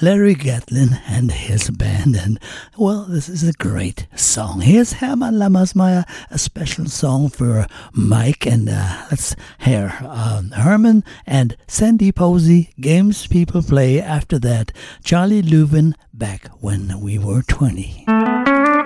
Larry Gatlin and his band. And, well, this is a great song. Here's Hermann Lammersmeyer, a special song for Mike. And let's hear Herman and Sandy Posey, Games People Play. After that, Charlie Louvin, Back When We Were 20.